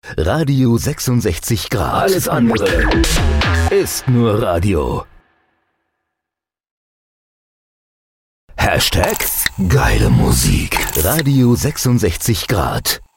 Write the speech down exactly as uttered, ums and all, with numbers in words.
Radio sechsundsechzig Grad. Alles andere ist nur Radio. Hashtag geile Musik. Radio sechsundsechzig Grad.